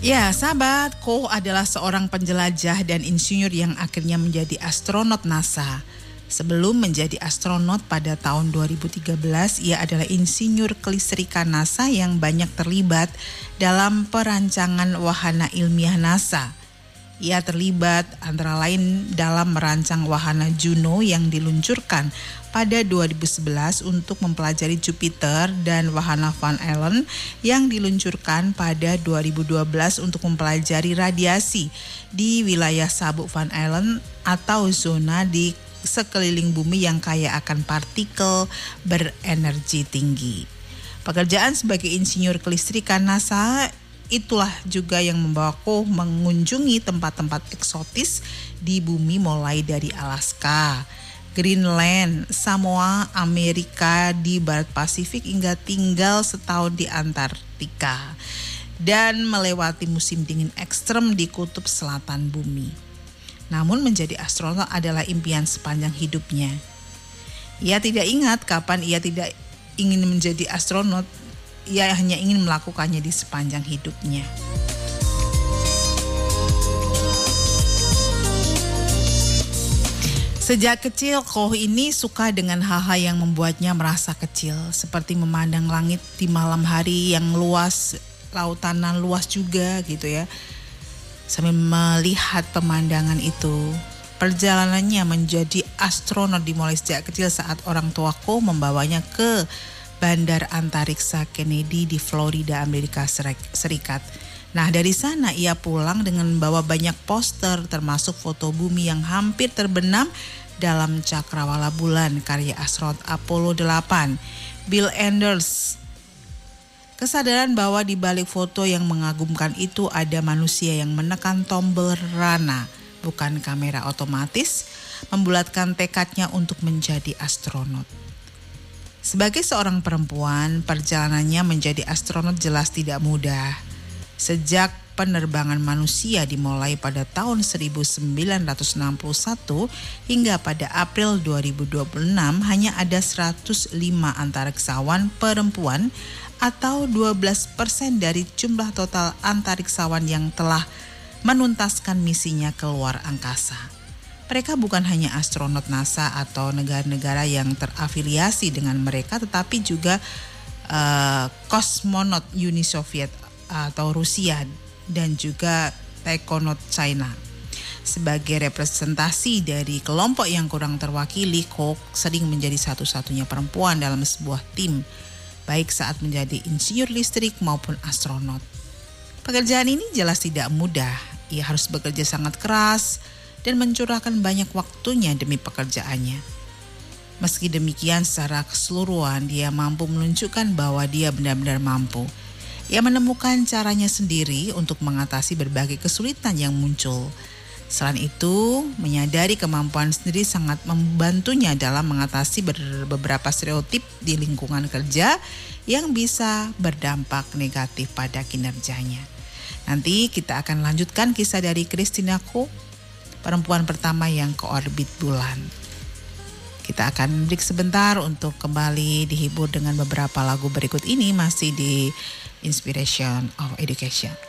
Ya, sahabat, Koh adalah seorang penjelajah dan insinyur yang akhirnya menjadi astronot NASA. Sebelum menjadi astronot pada tahun 2013, ia adalah insinyur kelistrikan NASA yang banyak terlibat dalam perancangan wahana ilmiah NASA. Ia terlibat antara lain dalam merancang wahana Juno yang diluncurkan pada 2011 untuk mempelajari Jupiter dan wahana Van Allen yang diluncurkan pada 2012 untuk mempelajari radiasi di wilayah sabuk Van Allen atau zona di sekeliling bumi yang kaya akan partikel berenergi tinggi. Pekerjaan sebagai insinyur kelistrikan NASA itulah juga yang membawa Koh mengunjungi tempat-tempat eksotis di bumi mulai dari Alaska, Greenland, Samoa, Amerika di Barat Pasifik hingga tinggal setahun di Antartika dan melewati musim dingin ekstrem di kutub selatan bumi. Namun menjadi astronot adalah impian sepanjang hidupnya. Ia tidak ingat kapan ia tidak ingin menjadi astronot. Ia hanya ingin melakukannya di sepanjang hidupnya. Sejak kecil, Koh ini suka dengan hal-hal yang membuatnya merasa kecil, seperti memandang langit di malam hari yang luas, lautan luas juga gitu ya. Sambil melihat pemandangan itu, perjalanannya menjadi astronot dimulai sejak kecil saat orang tua Koh membawanya ke Bandar Antariksa Kennedy di Florida, Amerika Serikat. Nah, dari sana ia pulang dengan membawa banyak poster termasuk foto bumi yang hampir terbenam dalam cakrawala bulan karya astronot Apollo 8, Bill Anders. Kesadaran bahwa di balik foto yang mengagumkan itu ada manusia yang menekan tombol rana, bukan kamera otomatis, membulatkan tekadnya untuk menjadi astronot. Sebagai seorang perempuan, perjalanannya menjadi astronot jelas tidak mudah. Sejak penerbangan manusia dimulai pada tahun 1961 hingga pada April 2026 hanya ada 105 antariksawan perempuan atau 12% dari jumlah total antariksawan yang telah menuntaskan misinya keluar angkasa. Mereka bukan hanya astronot NASA atau negara-negara yang terafiliasi dengan mereka, tetapi juga kosmonot Uni Soviet atau Rusia dan juga taikonaut China. Sebagai representasi dari kelompok yang kurang terwakili, Koh sering menjadi satu-satunya perempuan dalam sebuah tim, baik saat menjadi insinyur listrik maupun astronot. Pekerjaan ini jelas tidak mudah. Ia harus bekerja sangat keras dan mencurahkan banyak waktunya demi pekerjaannya. Meski demikian, secara keseluruhan dia mampu menunjukkan bahwa dia benar-benar mampu. Ia menemukan caranya sendiri untuk mengatasi berbagai kesulitan yang muncul. Selain itu, menyadari kemampuan sendiri sangat membantunya dalam mengatasi beberapa stereotip di lingkungan kerja yang bisa berdampak negatif pada kinerjanya. Nanti kita akan lanjutkan kisah dari Christina Koh, perempuan pertama yang ke orbit bulan. Kita akan break sebentar untuk kembali dihibur dengan beberapa lagu berikut ini masih di Inspiration of Education.